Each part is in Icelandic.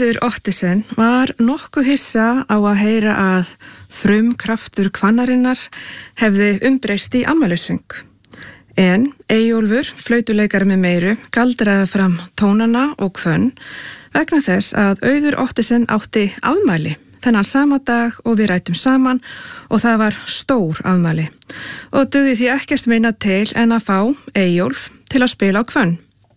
Auður Ottesen var nokkuð hissa á að heyra að frumkraftur kvannarinnar hefði umbreyst í afmælissöng. En Eyjólfur, flautuleikari með meiru, galdraði fram tónana og hvönn vegna þess að Auður Ottesen átti afmæli þennan sama dag og við rættum saman og það var stór afmæli og dugði því ekkert minna til en að fá Eyjólf til að spila á hvönn.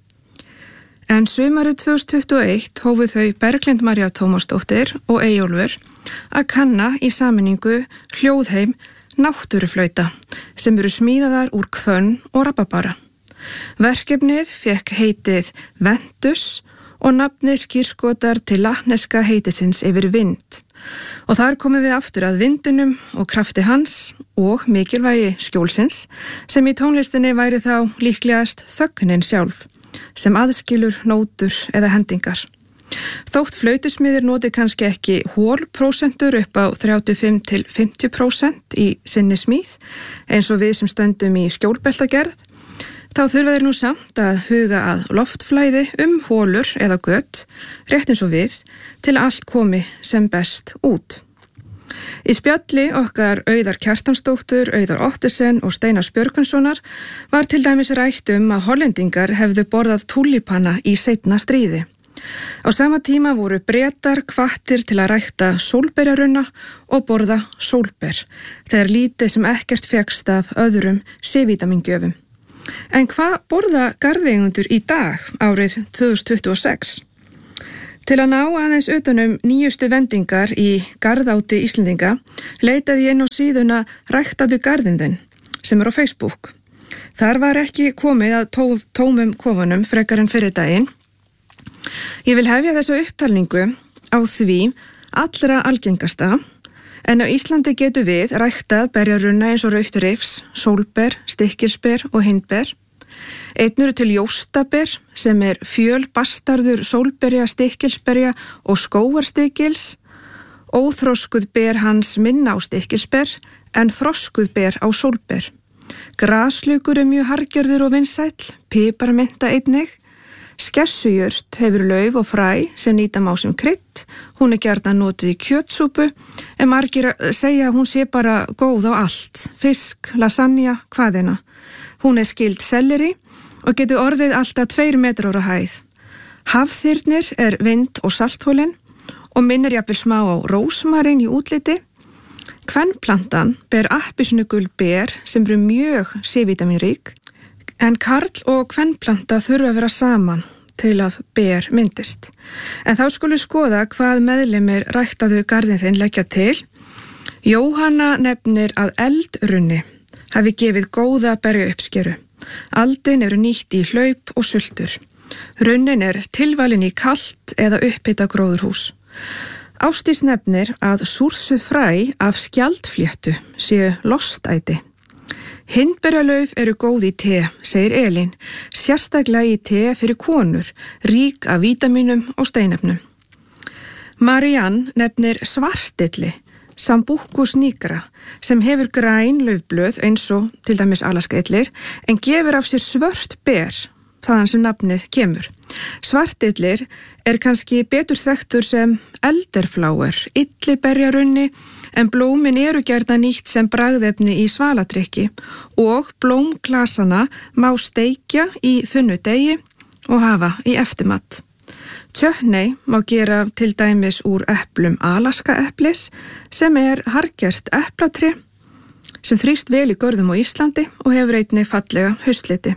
En sumarið 2021 hófu þau Berglind María Tómasdóttir og Eyjólfur að kanna í sameiningu hljóðheim náttúruflauta sem eru smíðaðar úr hvönn og rabarbara. Verkefnið fékk heitið Ventus og nafnið skírskotar til latneska heitisins yfir vind. Og þar komum við aftur að vindinum og krafti hans og mikilvægi skjólsins sem í tónlistinni væri þá líklegast þögnin sjálf sem aðskilur nótur eða hendingar. Þótt flautusmiðir noti kannski ekki hólprósentur upp á 35–50% í sinni smíð eins og við sem stöndum í skjólbeltagerð, þá þurfa þeir nú samt að huga að loftflæði hólur eða gött, rétt eins og við, til að allt komi sem best út. Í spjalli okkar Auðar Kjartansdóttur, Auðar Ottesen og Steinars Björgvinssonar var til dæmis rætt að hollendingar hefðu borðað túlípana í seinna stríði. Á sama tíma voru Bretar hvattir til að rækta sólberjarunna og borða sólber, þegar lítið sem ekkert fékkst af öðrum C-vítamingjöfum. En hvað borða garðeigendur í dag árið 2026? Til að ná aðeins utanum nýjustu vendingar í garðáti Íslendinga leitaði ég inn á síðuna Ræktaðu garðinn þinn sem á Facebook. Þar var ekki komið að tómum kofanum frekar en fyrir daginn. Ég vil hefja þessu upptalningu á því allra algengasta, en á Íslandi getur við ræktað berjarunna eins og rautt rifs, sólber, stykkilsber og hindber. Einn eru til jóstaber sem fjölbastarður sólberja, stykkilsberja og skógarstykkils. Óþroskuð ber hans minna á stykkilsber en þroskuð ber á sólber. Graslukur mjög harðgerður og vinsæll, piparmynta einnig. Skessujurt hefur lauf og fræ sem nýta má sem krydd. Hún gjarnan notuð í kjötsúpu en margir segja að hún sé bara góð á allt. Fisk, lasagna, hvaðina. Hún skild selleri og getur orðið alltaf 2 metrar á hæð. Hafþyrnir vind- og salthólin og minnir jafnvel smá á rósmarín í útliti. Kvenplantan ber appelsínugul ber sem eru mjög C-vítamínrík, en karl og kvenplanta þurfa að vera saman til að ber myndist. En þá skulum skoða hvað meðlimir Ræktaðu garðinn þinn leggja til. Jóhanna nefnir að eldrunni hafi gefið góða berjauppskeru. Aldin eru nýtt í hlaup og sultur. Runnin tilvalin í kalt eða upphita gróðurhús. Ásdís nefnir að súrsuð fræ af skjaldfléttu séu lostæti. Hindberjalauf eru góð í te, segir Elín, sérstaklega í te fyrir konur, rík af vítamínum og steinefnum. Marianne nefnir svartilli, Sambucus nigra, sem hefur græn laufblöð eins og til dæmis alaskaillir, en gefur af sér svört ber, þaðan sem nafnið kemur. Svartillir kannski betur þekktur sem elderfláer, illiberjarunni, en blómin eru gjarnan nýtt sem bragðefni í svaladrykki og blómglasana má steikja í þunnu degi og hafa í eftirmat. Tjötnei má gera til dæmis úr eplum alaskaeplis sem harðgert eplatré sem þrýst vel í görðum á Íslandi og hefur einnig fallega haustliti.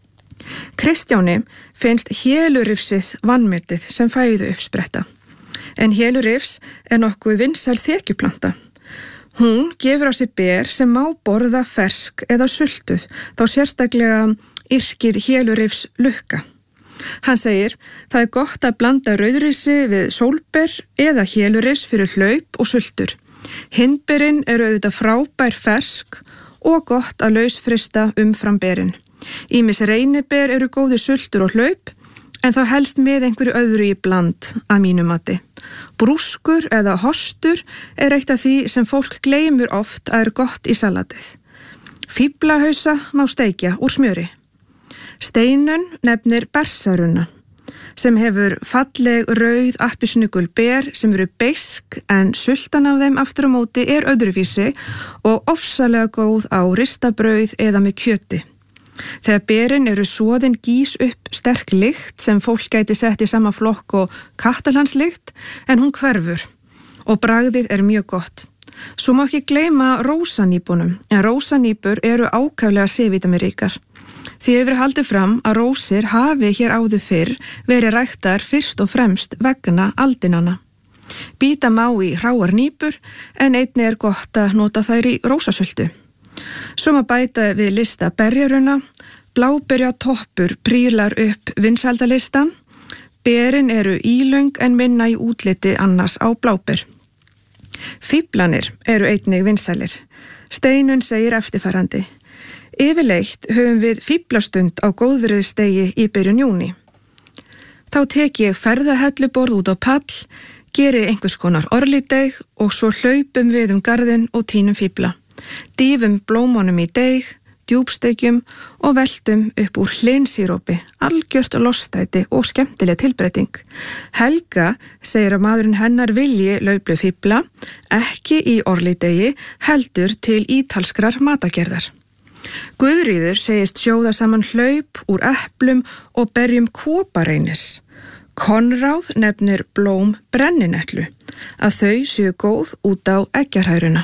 Kristjáni finnst hélurifsið vanmetið sem fæðu uppspretta, en hélurifs nokkuð vinsæl þekjuplanta. Hún gefur á sig ber sem má borða fersk eða sultuð, þá sérstaklega yrkið hélurifs lukka. Hann segir, það gott að blanda rauðrisi við sólber eða hélurifs fyrir hlaup og sultur. Hindberin auðvitað frábær fersk og gott að lausfrista umfram berin. Ýmis reyniber eru góði sultur og hlaup, en þá helst með einhverju öðru í bland að mínu mati. Brúskur eða hostur eitt af því sem fólk gleymur oft að gott í salatið. Fíflahausa má steikja úr smjöri. Steinun nefnir bersarunna. sem hefur falleg rauð appelsínugul ber sem eru beisk en sultan af þeim aftur á móti öðruvísi og ofsalega góð á ristabrauð eða með kjöti. Þegar berin eru soðin gís upp sterk lykt sem fólk gæti sett í sama flokk og kattarhanslykt en hún hverfur og bragðið mjög gott. Svo má ekki gleyma rósanýpunum en rósanýpur eru ákaflega C-vítamínríkar. Því hefur haldið fram að rósir hafi hér áður fyrr verið ræktar fyrst og fremst vegna aldinanna. Bíta má í hráar nýpur en einnig gott að nota þær í rósasöldu. Svo má bæta við lista berjaruna, bláberja toppur prílar upp vinsældalistan, berin eru ílöng en minna í útliti annars á bláber. Fíflanir eru einnig vinsælir. Steinun segir eftirfarandi. Yfirleitt höfum við fíflastund á góðviðrisdegi í byrjun júní. Þá tek ég ferðahelluborð út á pall, geri einhvers konar orlídeig og svo hlaupum við garðinn og tínum fífla. Dýfum blómunum í deig, djúpsteikjum og veltum upp úr hlynsírópi, algjört lostæti og skemmtileg tilbreyting. Helga segir að maðurinn hennar vilji lauplu fífla, ekki í orlídegi, heldur til ítalskrar matagerðar. Guðríður segist sjóða saman hlaup úr eplum og berjum kopareynis. Konráð nefnir blóm brenninetlu, að þau séu góð út á eggjarhæruna.